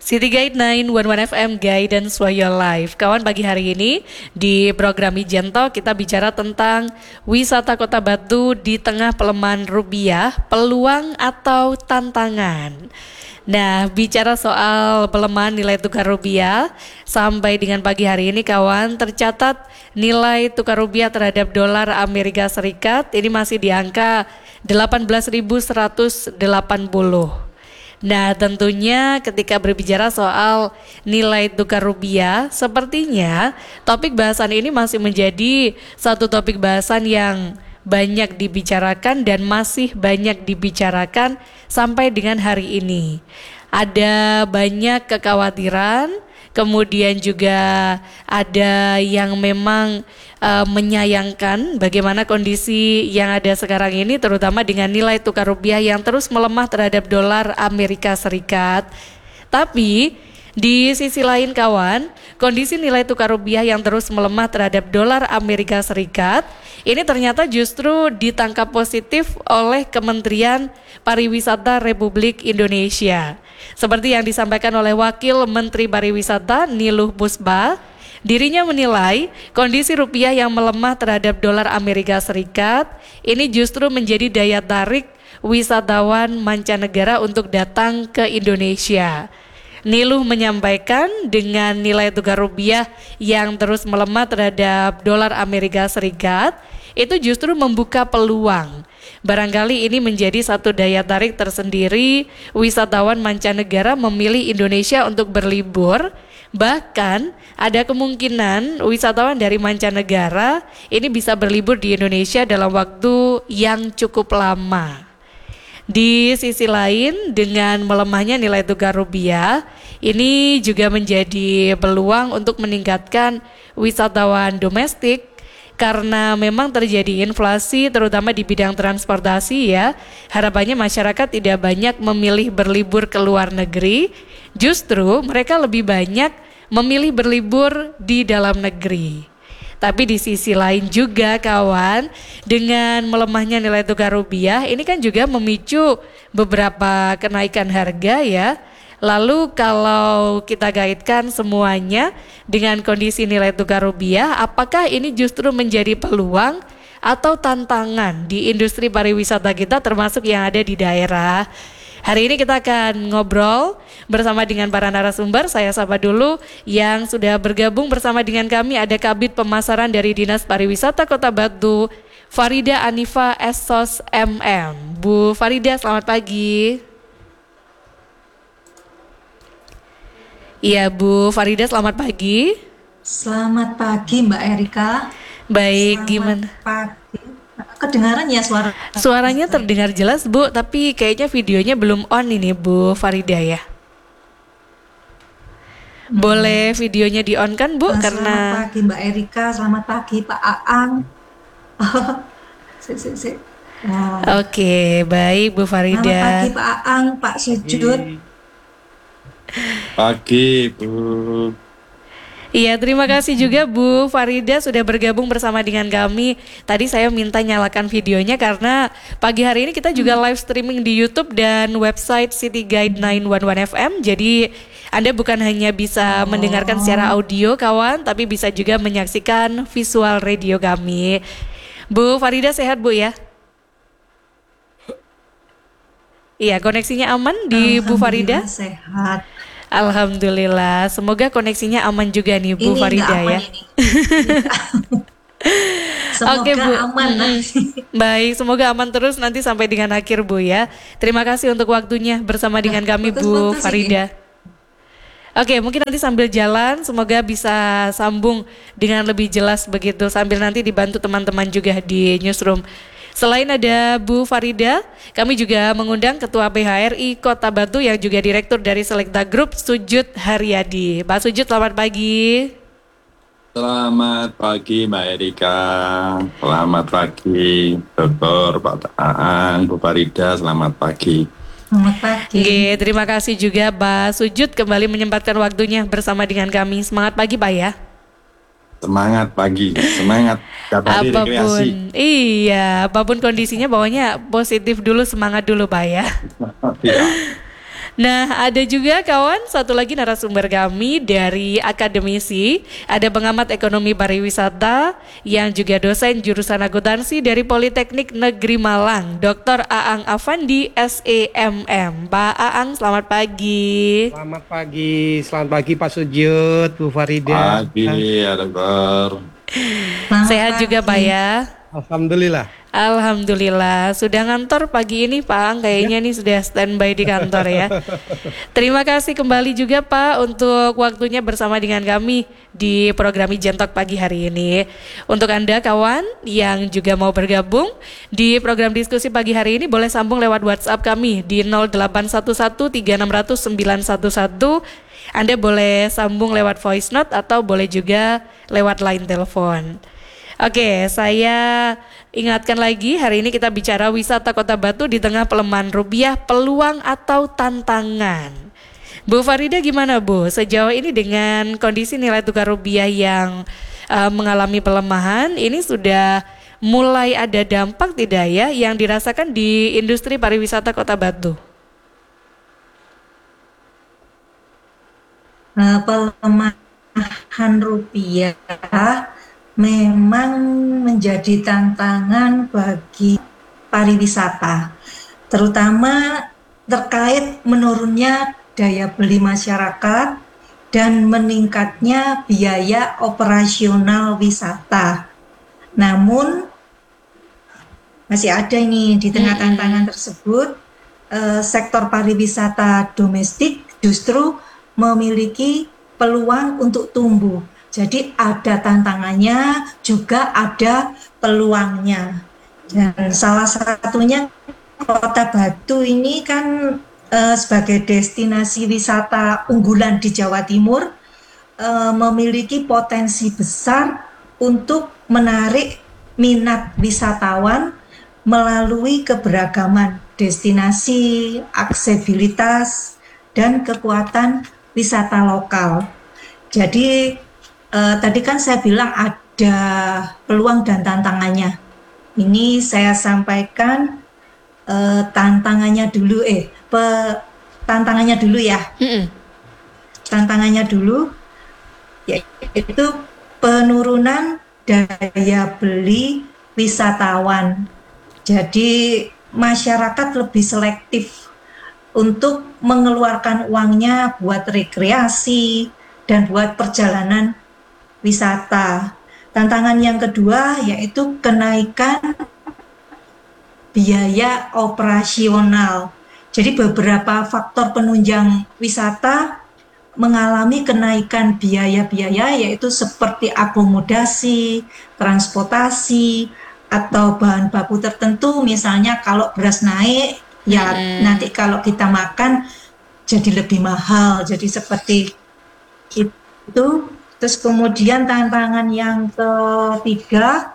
City Guide 911 FM Guidance for Your Life. Kawan, pagi hari ini di program Wijento kita bicara tentang wisata Kota Batu di tengah pelemahan rupiah, peluang atau tantangan. Nah, bicara soal pelemahan nilai tukar rupiah, sampai dengan pagi hari ini kawan, tercatat nilai tukar rupiah terhadap dolar Amerika Serikat ini masih di angka 18.180. Nah, tentunya ketika berbicara soal nilai tukar rupiah, sepertinya topik bahasan ini masih menjadi satu topik bahasan yang banyak dibicarakan dan masih banyak dibicarakan sampai dengan hari ini. Ada banyak kekhawatiran, kemudian juga ada yang memang menyayangkan bagaimana kondisi yang ada sekarang ini, terutama dengan nilai tukar rupiah yang terus melemah terhadap dolar Amerika Serikat. Tapi di sisi lain kawan, kondisi nilai tukar rupiah yang terus melemah terhadap dolar Amerika Serikat ini ternyata justru ditangkap positif oleh Kementerian Pariwisata Republik Indonesia. Seperti yang disampaikan oleh Wakil Menteri Pariwisata Niluh Puspa, dirinya menilai kondisi rupiah yang melemah terhadap dolar Amerika Serikat ini justru menjadi daya tarik wisatawan mancanegara untuk datang ke Indonesia. Niluh menyampaikan dengan nilai tukar rupiah yang terus melemah terhadap dolar Amerika Serikat itu justru membuka peluang. Barangkali ini menjadi satu daya tarik tersendiri wisatawan mancanegara memilih Indonesia untuk berlibur. Bahkan ada kemungkinan wisatawan dari mancanegara ini bisa berlibur di Indonesia dalam waktu yang cukup lama. Di sisi lain, dengan melemahnya nilai tukar rupiah, ini juga menjadi peluang untuk meningkatkan wisatawan domestik karena memang terjadi inflasi terutama di bidang transportasi ya. Harapannya masyarakat tidak banyak memilih berlibur ke luar negeri, justru mereka lebih banyak memilih berlibur di dalam negeri. Tapi di sisi lain juga kawan, dengan melemahnya nilai tukar rupiah ini kan juga memicu beberapa kenaikan harga ya. Lalu kalau kita kaitkan semuanya dengan kondisi nilai tukar rupiah, apakah ini justru menjadi peluang atau tantangan di industri pariwisata kita termasuk yang ada di daerah? Hari ini kita akan ngobrol bersama dengan para narasumber. Saya sapa dulu yang sudah bergabung bersama dengan kami. Ada Kabid Pemasaran dari Dinas Pariwisata Kota Batu, Farida Anifa Essos MM. Bu Farida, selamat pagi. Iya Bu Farida, selamat pagi. Selamat pagi Mbak Erika. Baik, gimana? Pagi. Kedengaran ya suara? Suaranya terdengar jelas Bu, tapi kayaknya videonya belum on ini Bu Farida ya. Boleh videonya di on kan Bu? Selamat pagi Mbak Erika, selamat pagi Pak Aang. Oke, baik Bu Farida. Selamat pagi Pak Aang, Pak Sujud. Pagi Bu. Iya, terima kasih juga Bu Farida sudah bergabung bersama dengan kami. Tadi saya minta nyalakan videonya karena pagi hari ini kita juga live streaming di YouTube dan website City Guide 911 FM. Jadi Anda bukan hanya bisa mendengarkan secara audio kawan, tapi bisa juga menyaksikan visual radio kami. Bu Farida sehat Bu ya? Iya, koneksinya aman di Bu Farida? Sehat. Alhamdulillah, semoga koneksinya aman juga nih Bu Farida ya. Semoga Oke Bu, aman. Baik, semoga aman terus nanti sampai dengan akhir Bu ya. Terima kasih untuk waktunya bersama dengan kami Bu Farida. Oke, mungkin nanti sambil jalan semoga bisa sambung dengan lebih jelas begitu, sambil nanti dibantu teman-teman juga di newsroom. Selain ada Bu Farida, kami juga mengundang Ketua PHRI Kota Batu yang juga Direktur dari Selekta Group, Sujud Haryadi. Pak Sujud, selamat pagi. Selamat pagi Mbak Erika. Selamat pagi Dr. Pak Aang, Bu Farida, selamat pagi. Selamat pagi. Oke, terima kasih juga Pak Sujud kembali menyempatkan waktunya bersama dengan kami. Semangat pagi Pak ya. Semangat pagi, semangat. Kabari rekreasi. Apapun kondisinya pokoknya positif dulu, semangat dulu Pak ya. Iya. Nah, ada juga kawan, satu lagi narasumber kami dari akademisi, ada pengamat ekonomi pariwisata yang juga dosen jurusan akuntansi dari Politeknik Negeri Malang, Dr. Aang Afandi, SEMM. Pak Aang, selamat pagi. Selamat pagi Pak Sujud, Bu Farida. Pagi, ya dokter. Sehat juga Pak ya? Alhamdulillah. Sudah ngantor pagi ini Pak Ang, kayaknya nih sudah standby di kantor ya. Terima kasih kembali juga Pak untuk waktunya bersama dengan kami di program Ijen Talk pagi hari ini. Untuk Anda kawan yang juga mau bergabung di program diskusi pagi hari ini, boleh sambung lewat WhatsApp kami di 0811 Anda boleh sambung lewat voice note atau boleh juga lewat line telepon. Oke, saya ingatkan lagi, hari ini kita bicara wisata Kota Batu di tengah pelemahan rupiah, peluang atau tantangan. Bu Farida gimana Bu, sejauh ini dengan kondisi nilai tukar rupiah yang mengalami pelemahan, ini sudah mulai ada dampak tidak ya yang dirasakan di industri pariwisata Kota Batu? Pelemahan rupiah memang menjadi tantangan bagi pariwisata, terutama terkait menurunnya daya beli masyarakat dan meningkatnya biaya operasional wisata. Namun masih ada ini di tengah tantangan tersebut, sektor pariwisata domestik justru memiliki peluang untuk tumbuh. Jadi ada tantangannya, juga ada peluangnya. Dan salah satunya Kota Batu ini kan sebagai destinasi wisata unggulan di Jawa Timur, memiliki potensi besar untuk menarik minat wisatawan melalui keberagaman destinasi, aksesibilitas, dan kekuatan wisata lokal. Jadi tadi kan saya bilang ada peluang dan tantangannya. Ini saya sampaikan tantangannya dulu ya. Tantangannya dulu yaitu penurunan daya beli wisatawan. Jadi masyarakat lebih selektif untuk mengeluarkan uangnya buat rekreasi dan buat perjalanan wisata. Tantangan yang kedua yaitu kenaikan biaya operasional. Jadi beberapa faktor penunjang wisata mengalami kenaikan biaya-biaya yaitu seperti akomodasi, transportasi, atau bahan baku tertentu. Misalnya kalau beras naik, ya nanti kalau kita makan jadi lebih mahal. Jadi seperti itu. Terus kemudian tantangan yang ketiga,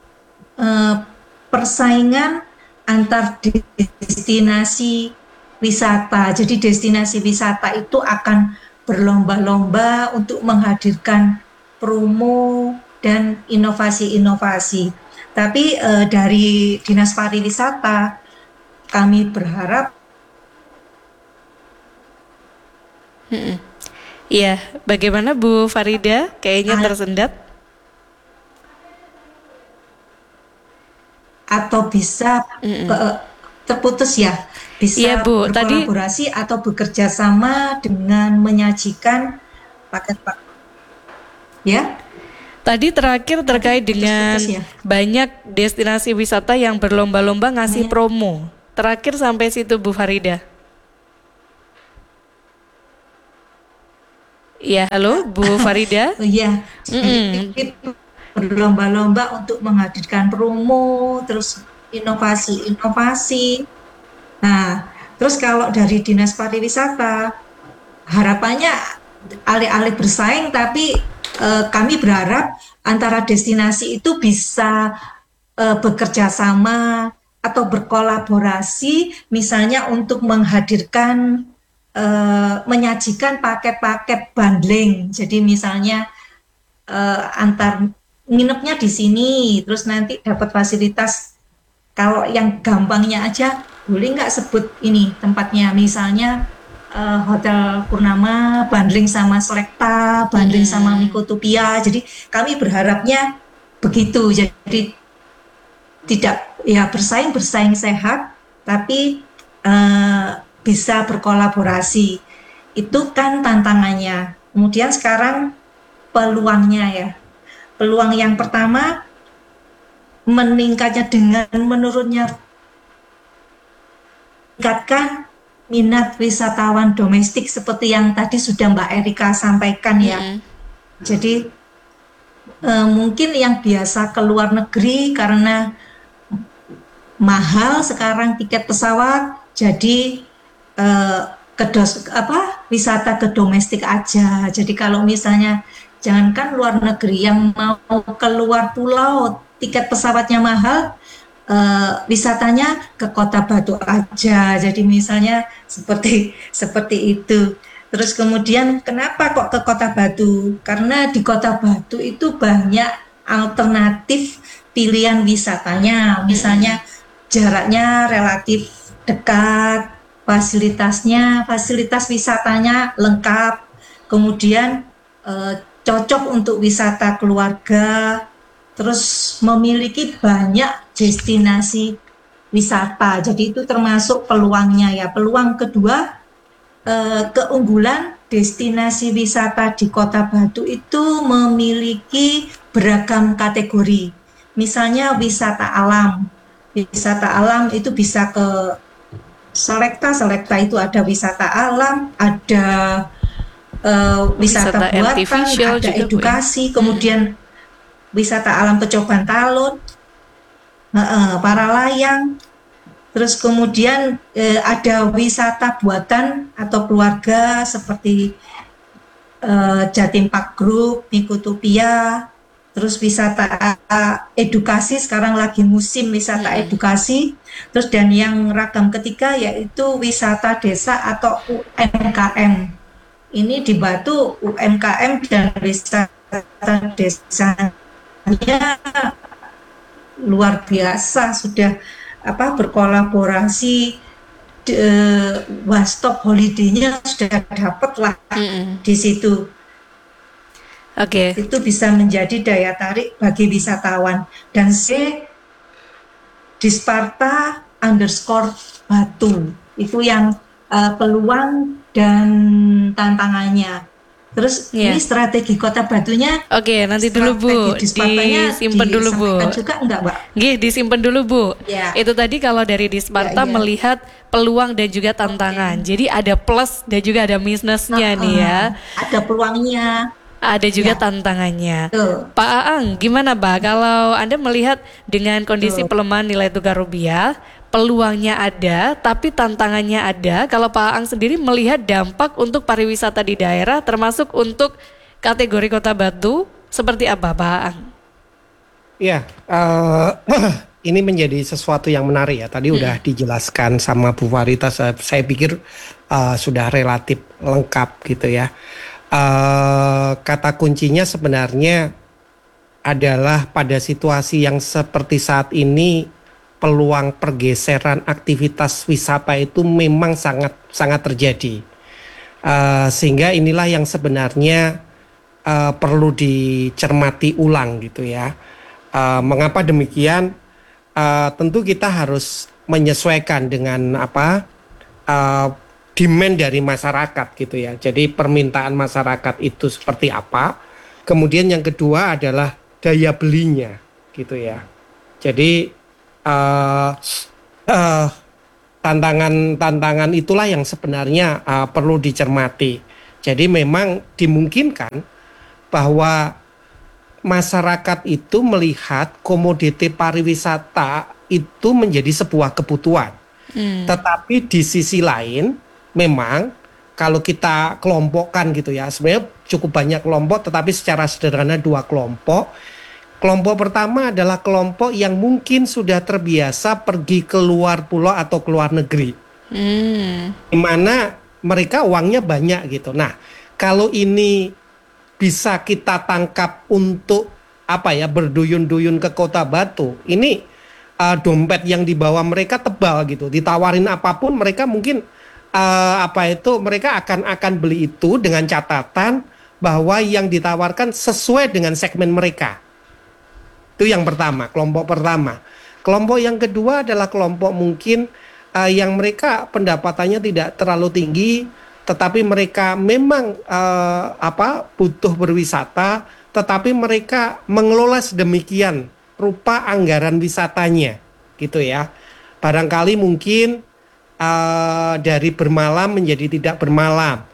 persaingan antar destinasi wisata. Jadi destinasi wisata itu akan berlomba-lomba untuk menghadirkan promo dan inovasi-inovasi. Tapi dari Dinas Pariwisata kami berharap Iya, bagaimana Bu Farida? Kayaknya tersendat. Atau bisa terputus ya, bisa Bu, berkolaborasi atau bekerja sama dengan menyajikan paket-paket. Ya. Tadi terakhir terkait dengan banyak destinasi wisata yang berlomba-lomba ngasih promo. Terakhir sampai situ Bu Farida. Ya, halo Bu Farida. Iya. Berlomba-lomba untuk menghadirkan promo, terus inovasi-inovasi. Nah, terus kalau dari Dinas Pariwisata, harapannya alih-alih bersaing, tapi kami berharap antara destinasi itu bisa bekerja sama atau berkolaborasi, misalnya untuk menghadirkan menyajikan paket-paket bundling. Jadi misalnya antar nginepnya di sini, terus nanti dapat fasilitas. Kalau yang gampangnya aja, boleh nggak sebut ini tempatnya, misalnya Hotel Purnama, bundling sama Selekta, bundling sama Mikotopia. Jadi kami berharapnya begitu. Jadi tidak ya bersaing sehat, tapi bisa berkolaborasi. Itu kan tantangannya. Kemudian sekarang peluangnya ya. Peluang yang pertama meningkatnya dengan menurunnya meningkatkan minat wisatawan domestik seperti yang tadi sudah Mbak Erika sampaikan ya. Jadi mungkin yang biasa ke luar negeri karena mahal sekarang tiket pesawat, jadi wisata ke domestik aja. Jadi kalau misalnya jangankan luar negeri, yang mau keluar pulau tiket pesawatnya mahal, wisatanya ke Kota Batu aja. Jadi misalnya seperti itu. Terus kemudian kenapa kok ke Kota Batu? Karena di Kota Batu itu banyak alternatif pilihan wisatanya. Misalnya jaraknya relatif dekat, fasilitas wisatanya lengkap, kemudian cocok untuk wisata keluarga, terus memiliki banyak destinasi wisata. Jadi itu termasuk peluangnya ya. Peluang kedua, keunggulan destinasi wisata di Kota Batu itu memiliki beragam kategori. Misalnya wisata alam. Wisata alam itu bisa ke Selekta itu ada wisata alam, ada wisata buatan, ada edukasi, kemudian wisata alam Pecoban Talun, para layang, terus kemudian ada wisata buatan atau keluarga seperti Jatim Park Group, Mikotopia, terus wisata edukasi, sekarang lagi musim wisata edukasi, terus dan yang ragam ketiga yaitu wisata desa atau UMKM. Ini di Batu UMKM dan wisata desanya luar biasa, sudah berkolaborasi, one stop holiday-nya sudah dapat lah di situ. Oke. Itu bisa menjadi daya tarik bagi wisatawan. Dan Disparta_Batu itu yang peluang dan tantangannya. Terus ini strategi Kota Batunya. Oke, nanti dulu Bu, disimpan dulu Bu. Juga enggak, Mbak? Nggih, disimpan dulu Bu. Ya. Itu tadi kalau dari Disparta melihat peluang dan juga tantangan. Jadi ada plus dan juga ada minusnya nih ya. Ada peluangnya. Ada juga tantangannya. Tuh. Pak Aang, gimana Pak? Kalau Anda melihat dengan kondisi pelemahan nilai tukar rupiah, peluangnya ada, tapi tantangannya ada. Kalau Pak Aang sendiri melihat dampak untuk pariwisata di daerah, termasuk untuk kategori Kota Batu, seperti apa Pak Aang? Ya, ini menjadi sesuatu yang menarik ya. Tadi udah dijelaskan sama Bu Farita, saya pikir sudah relatif lengkap gitu ya. Kata kuncinya sebenarnya adalah pada situasi yang seperti saat ini, peluang pergeseran aktivitas wisata itu memang sangat terjadi, sehingga inilah yang sebenarnya perlu dicermati ulang gitu ya. Mengapa demikian? Tentu kita harus menyesuaikan dengan demand dari masyarakat gitu ya. Jadi permintaan masyarakat itu seperti apa. Kemudian yang kedua adalah daya belinya gitu ya. Jadi tantangan itulah yang sebenarnya perlu dicermati. Jadi memang dimungkinkan bahwa masyarakat itu melihat komoditi pariwisata itu menjadi sebuah kebutuhan. Tetapi di sisi lain memang kalau kita kelompokkan gitu ya, sebenarnya cukup banyak kelompok, tetapi secara sederhana dua kelompok. Kelompok pertama adalah kelompok yang mungkin sudah terbiasa pergi keluar pulau atau keluar negeri, di mana mereka uangnya banyak gitu. Nah, kalau ini bisa kita tangkap untuk berduyun-duyun ke Kota Batu, ini dompet yang dibawa mereka tebal gitu. Ditawarin apapun mereka mungkin mereka akan beli itu dengan catatan bahwa yang ditawarkan sesuai dengan segmen mereka. Itu yang pertama, kelompok pertama. Kelompok yang kedua adalah kelompok mungkin yang mereka pendapatannya tidak terlalu tinggi, tetapi mereka memang butuh berwisata, tetapi mereka mengelola sedemikian rupa anggaran wisatanya, gitu ya. Barangkali mungkin dari bermalam menjadi tidak bermalam,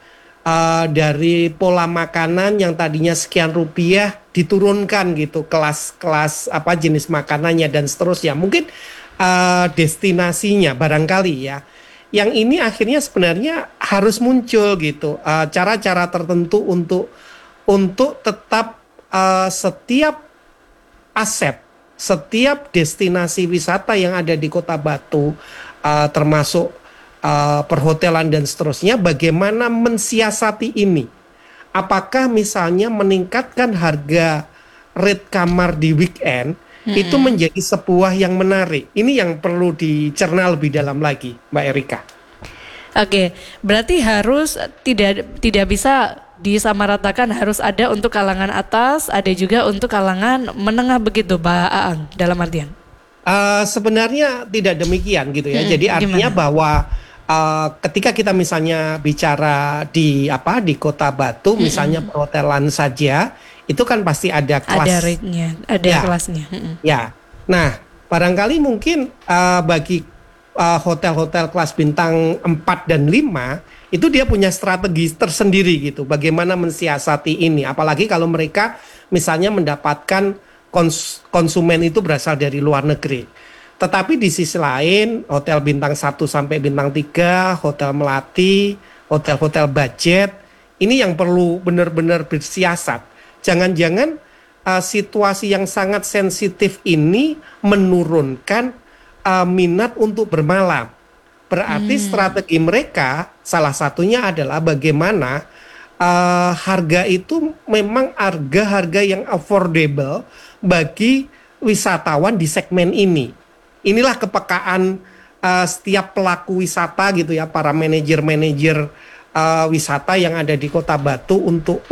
dari pola makanan yang tadinya sekian rupiah diturunkan gitu kelas jenis makanannya dan seterusnya. Mungkin destinasinya barangkali ya. Yang ini akhirnya sebenarnya harus muncul gitu cara-cara tertentu untuk tetap setiap aset, setiap destinasi wisata yang ada di Kota Batu, termasuk perhotelan dan seterusnya, bagaimana mensiasati ini? Apakah misalnya meningkatkan harga rate kamar di weekend itu menjadi sebuah yang menarik? Ini yang perlu dicerna lebih dalam lagi, Mbak Erika. Oke, berarti harus tidak bisa disamaratakan, harus ada untuk kalangan atas, ada juga untuk kalangan menengah begitu, Mbak Aang, dalam artian? Sebenarnya tidak demikian gitu ya. Jadi artinya gimana? Bahwa ketika kita misalnya bicara di Kota Batu, misalnya perhotelan saja, itu kan pasti ada kelas, ada rate-nya, ada kelasnya. Ya, nah barangkali mungkin bagi hotel-hotel kelas bintang 4 dan 5 itu dia punya strategi tersendiri gitu, bagaimana mensiasati ini. Apalagi kalau mereka misalnya mendapatkan konsumen itu berasal dari luar negeri. Tetapi di sisi lain, hotel bintang 1 sampai bintang 3, hotel melati, hotel-hotel budget, ini yang perlu benar-benar bersiasat. Jangan-jangan situasi yang sangat sensitif ini menurunkan minat untuk bermalam. Berarti strategi mereka salah satunya adalah bagaimana harga itu memang harga-harga yang affordable bagi wisatawan di segmen ini. Inilah kepekaan setiap pelaku wisata gitu ya, para manajer-manajer wisata yang ada di Kota Batu untuk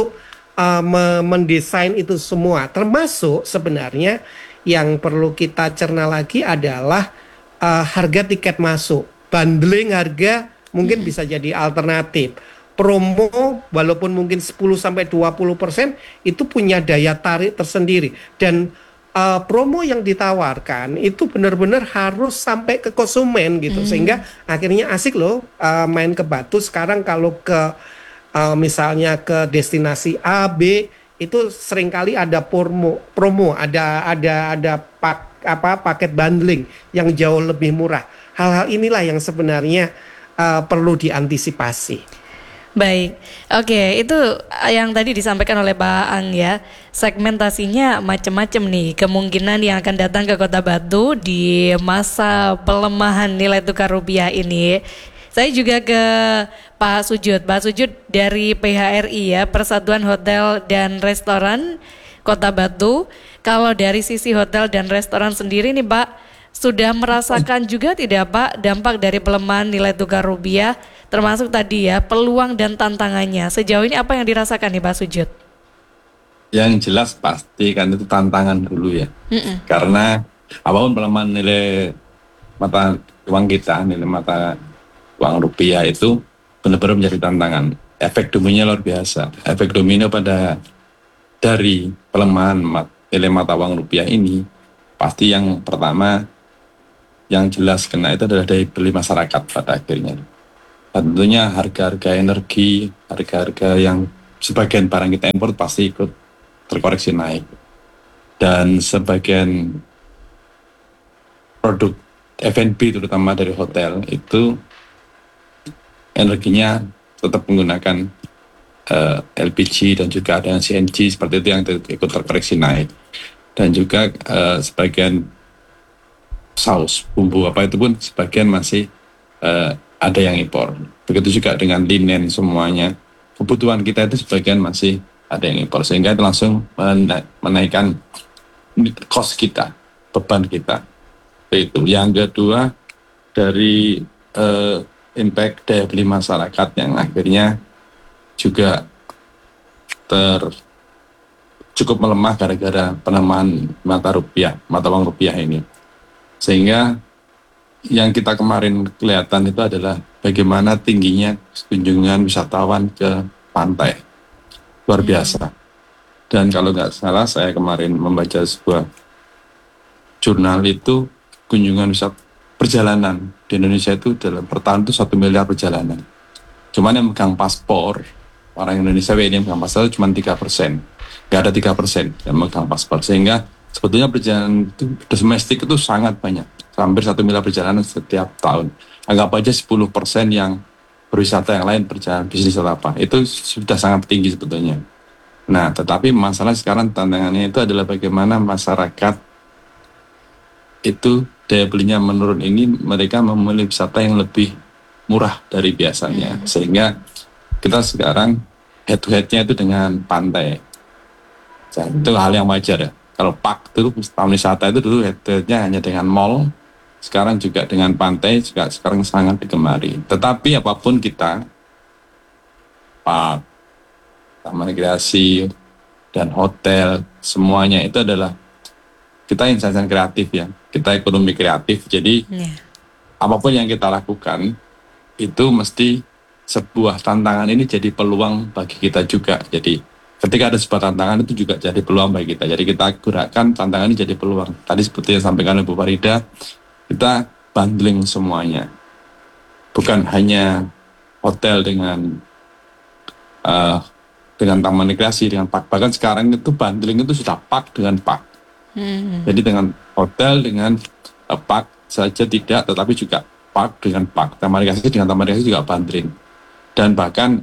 mendesain itu semua. Termasuk sebenarnya yang perlu kita cerna lagi adalah harga tiket masuk. Bundling harga mungkin bisa jadi alternatif. Promo walaupun mungkin 10-20% itu punya daya tarik tersendiri. Dan promo yang ditawarkan itu benar-benar harus sampai ke konsumen gitu, sehingga akhirnya asik loh main ke Batu. Sekarang kalau ke misalnya ke destinasi A, B, itu seringkali ada promo, ada paket bundling yang jauh lebih murah. Hal-hal inilah yang sebenarnya perlu diantisipasi. Baik, oke, itu yang tadi disampaikan oleh Pak Ang ya. Segmentasinya macam-macam nih, kemungkinan yang akan datang ke Kota Batu di masa pelemahan nilai tukar rupiah ini. Saya juga ke Pak Sujud dari PHRI ya, Persatuan Hotel dan Restoran Kota Batu. Kalau dari sisi hotel dan restoran sendiri nih Pak, sudah merasakan juga tidak Pak dampak dari pelemahan nilai tukar rupiah, termasuk tadi ya peluang dan tantangannya. Sejauh ini apa yang dirasakan nih Pak Sujud? Yang jelas pasti kan itu tantangan dulu ya. Karena apapun pelemahan nilai mata uang kita, nilai mata uang rupiah itu benar-benar menjadi tantangan. Efek dominonya luar biasa. Efek domino dari pelemahan nilai mata uang rupiah ini, pasti yang pertama yang jelas kena itu adalah daya beli masyarakat pada akhirnya. Dan tentunya harga-harga energi, harga-harga yang sebagian barang kita impor pasti ikut terkoreksi naik. Dan sebagian produk F&B terutama dari hotel itu energinya tetap menggunakan LPG dan juga ada CNG seperti itu yang ikut terkoreksi naik. Dan juga sebagian saus, bumbu apa itu pun sebagian masih ada yang impor. Begitu juga dengan linen semuanya. Kebutuhan kita itu sebagian masih ada yang impor. Sehingga itu langsung menaikkan cost kita, beban kita. Itu. Yang kedua dari impact daya beli masyarakat yang akhirnya juga cukup melemah gara-gara pelemahan mata uang rupiah ini. Sehingga yang kita kemarin kelihatan itu adalah bagaimana tingginya kunjungan wisatawan ke pantai. Luar biasa. Dan kalau nggak salah saya kemarin membaca sebuah jurnal itu kunjungan wisata perjalanan di Indonesia itu dalam per tahun itu 1 miliar perjalanan. Cuman yang megang paspor, orang Indonesia yang megang paspor cuma 3%. Nggak ada 3% yang megang paspor. Sehingga sebetulnya perjalanan itu domestik itu sangat banyak. Hampir 1 miliar perjalanan setiap tahun. Anggap aja 10% yang berwisata yang lain perjalanan bisnis atau apa. Itu sudah sangat tinggi sebetulnya. Nah, tetapi masalah sekarang tantangannya itu adalah bagaimana masyarakat itu daya belinya menurun ini, mereka memilih wisata yang lebih murah dari biasanya. Sehingga kita sekarang head to head-nya itu dengan pantai. Itu hal yang wajar ya. Kalau park itu, taman wisata itu dulu head to head-nya hanya dengan mall, sekarang juga dengan pantai, juga sekarang sangat digemari. Tetapi apapun kita, park, taman rekreasi, dan hotel, semuanya itu adalah kita insan kreatif ya, kita ekonomi kreatif. Jadi apapun yang kita lakukan itu mesti sebuah tantangan ini jadi peluang bagi kita juga. Jadi ketika ada sebuah tantangan itu juga jadi peluang bagi kita. Jadi kita gunakan tantangan ini jadi peluang. Tadi seperti yang sampaikan Ibu Farida, kita bundling semuanya. Bukan hanya hotel dengan taman rekreasi, dengan park. Bahkan sekarang itu bundling itu sudah park dengan park. Jadi dengan hotel, dengan park saja tidak, tetapi juga park dengan park. Taman rekreasi dengan taman rekreasi juga bundling. Dan bahkan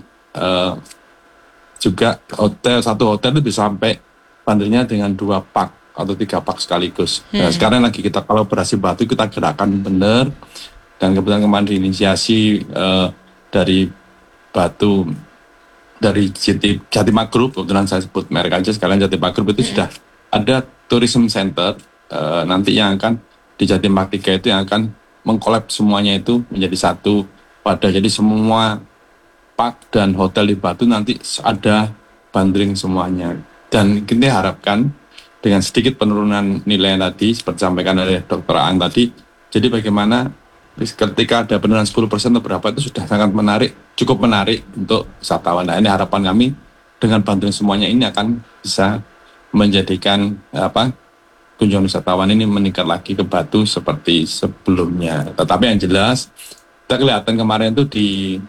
juga satu hotel itu bisa sampai bundlingnya dengan 2 park atau 3 park sekaligus. Nah, sekarang lagi kita kolaborasi Batu, kita gerakan benar. Dan kebetulan kemarin diinisiasi dari Batu, dari Jatimah Group, kebetulan saya sebut merek aja sekalian, Jatimah Group itu sudah ada tourism center nanti yang akan di Jatimah 3 itu yang akan mengkolab semuanya itu menjadi satu wadah. Jadi semua park dan hotel di Batu nanti ada bundling semuanya. Dan kita harapkan dengan sedikit penurunan nilai tadi seperti disampaikan oleh Dr. Aang tadi, jadi bagaimana ketika ada penurunan 10% atau berapa itu sudah sangat menarik, cukup menarik untuk wisatawan. Nah, ini harapan kami dengan bundling semuanya ini akan bisa menjadikan kunjungan wisatawan ini meningkat lagi ke Batu seperti sebelumnya. Tetapi yang jelas kita kelihatan kemarin itu di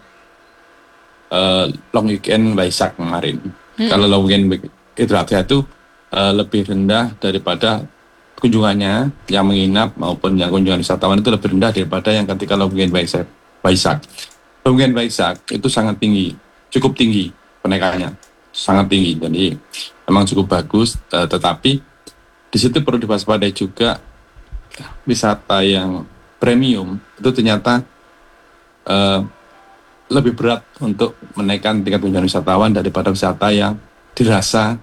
long weekend Waisak kemarin. Kalau long weekend Idul Adha itu lebih rendah daripada kunjungannya yang menginap maupun yang kunjungan wisatawan itu lebih rendah daripada yang ketika long weekend Waisak. Long weekend Waisak itu sangat tinggi, cukup tinggi penaikannya, sangat tinggi. Jadi memang cukup bagus, tetapi di situ perlu diwaspadai juga wisata yang premium itu ternyata lebih berat untuk menaikkan tingkat kunjungan wisatawan daripada wisata yang dirasa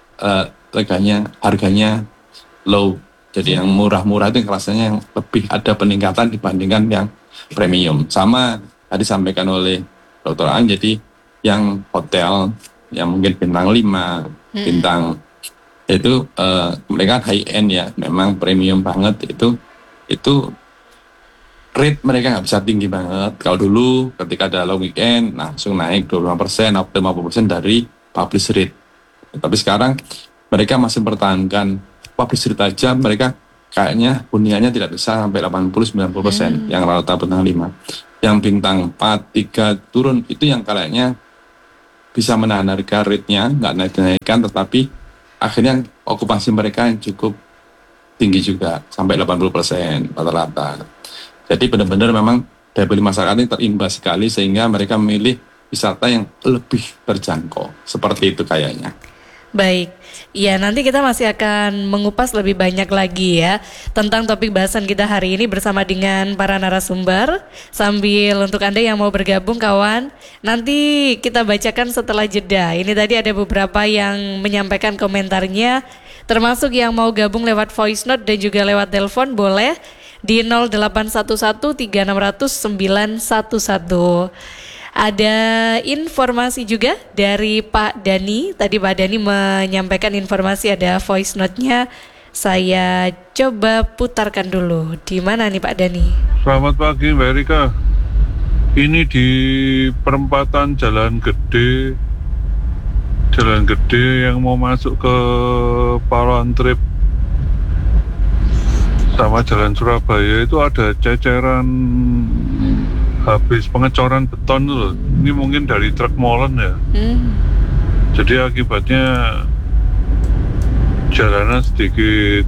harganya low. Jadi yang murah-murah itu rasanya yang lebih ada peningkatan dibandingkan yang premium. Sama tadi sampaikan oleh Dr. Aang, jadi yang hotel yang mungkin bintang 5, bintang itu mereka high end ya, memang premium banget, itu rate mereka nggak bisa tinggi banget. Kalau dulu ketika ada long weekend langsung naik 25% atau 50% dari publish rate. Tapi sekarang mereka masih mempertahankan publish rate aja, mereka kayaknya huniannya tidak bisa sampai 80-90% yang rata bintang 5. Yang bintang 4, 3 turun itu yang kayaknya bisa menahan harga rate-nya, nggak naik-naikkan, tetapi akhirnya okupasi mereka yang cukup tinggi juga, sampai 80% rata-rata. Jadi benar-benar memang daya beli masyarakat ini terimbas sekali, sehingga mereka memilih wisata yang lebih terjangkau. Seperti itu kayaknya. Baik, ya nanti kita masih akan mengupas lebih banyak lagi ya tentang topik bahasan kita hari ini bersama dengan para narasumber. Sambil untuk Anda yang mau bergabung kawan, nanti kita bacakan setelah jeda. Ini tadi ada beberapa yang menyampaikan komentarnya, termasuk yang mau gabung lewat voice note dan juga lewat telepon boleh di 0811-3600-911. Ada informasi juga dari Pak Dani. Tadi Pak Dani menyampaikan informasi ada voice note-nya. Saya coba putarkan dulu. Di mana nih Pak Dani? Selamat pagi Mbak Erika. Ini di perempatan Jalan Gede yang mau masuk ke Palawan Trip sama Jalan Surabaya itu ada ceceran habis pengecoran beton loh. Ini mungkin dari truk molen ya. Jadi akibatnya jalanan sedikit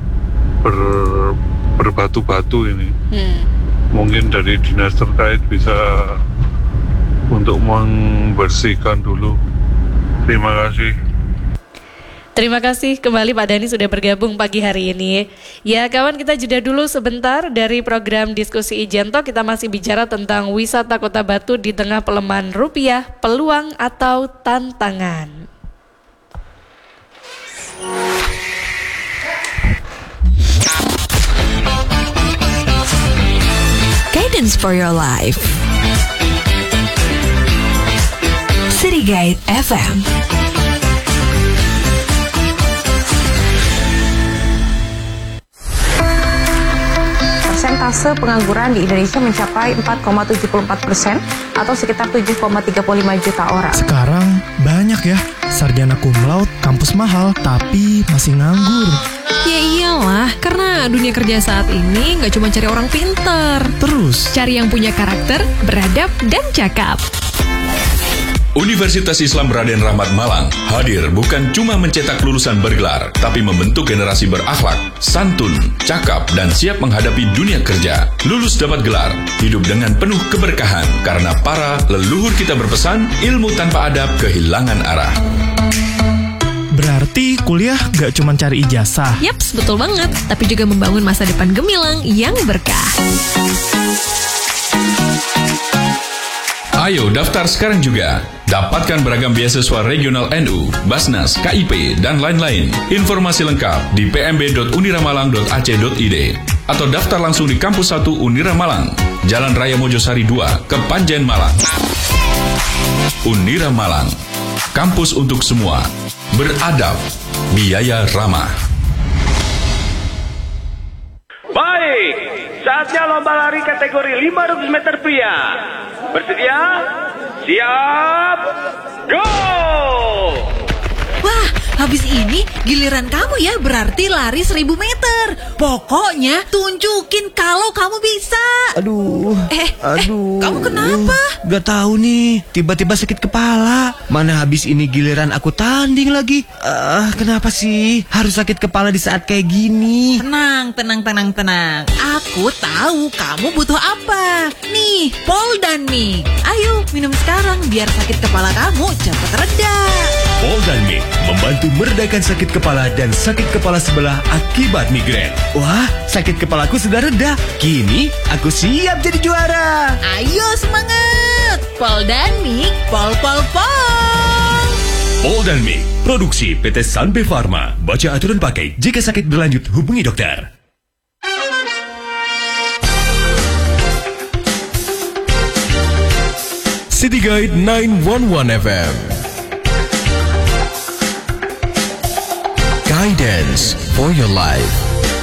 berbatu-batu ini. Mungkin dari dinas terkait bisa untuk membersihkan dulu. Terima kasih. Terima kasih kembali Pak Dani sudah bergabung pagi hari ini. Ya kawan, kita jeda dulu sebentar dari program Diskusi Ijento. Kita masih bicara tentang wisata Kota Batu di tengah pelemahan rupiah, peluang atau tantangan. Guidance for your life. City Guide FM. Persentase pengangguran di Indonesia mencapai 4,74% atau sekitar 7,35 juta orang. Sekarang banyak ya sarjana cum laude, kampus mahal, tapi masih nganggur. Ya iyalah, karena dunia kerja saat ini nggak cuma cari orang pinter. Terus Cari yang punya karakter, beradab, dan cakap. Universitas Islam Raden Rahmat Malang hadir bukan cuma mencetak lulusan bergelar, tapi membentuk generasi berakhlak, santun, cakap, dan siap menghadapi dunia kerja. Lulus dapat gelar, hidup dengan penuh keberkahan, karena para leluhur kita berpesan, ilmu tanpa adab kehilangan arah. berarti kuliah gak cuma cari ijazah. Yaps, betul banget. Tapi juga membangun masa depan gemilang yang berkah. Ayo daftar sekarang juga. Dapatkan beragam beasiswa regional NU, Basnas, KIP, dan lain-lain. Informasi lengkap di pmb.uniramalang.ac.id atau daftar langsung di Kampus 1 Unira Malang, Jalan Raya Mojosari 2, Kepanjen Malang. Unira Malang, kampus untuk semua. Beradab, biaya ramah. Baik, saatnya lomba lari kategori 500 meter pria. Bersedia? Siap, go! Wah, habis ini giliran kamu ya, berarti lari 1000 meter. Pokoknya tunjukin kalau kamu bisa. Aduh, kamu kenapa? Gak tahu nih, tiba-tiba sakit kepala. Mana habis ini giliran aku tanding lagi. Kenapa sih harus sakit kepala di saat kayak gini? Tenang. Aku tahu kamu butuh apa. Nih, Poldanmik. Ayo, minum sekarang biar sakit kepala kamu cepat reda. Poldanmik membantu meredakan sakit kepala dan sakit kepala sebelah akibat migrain. Wah, sakit kepalaku sudah reda. Kini aku siap jadi juara. Ayo semangat. Poldanmik, pol. Poldanmik, produksi PT Sanbe Pharma. Baca aturan pakai. Jika sakit berlanjut, hubungi dokter. City Guide 911 FM. Guidance for your life.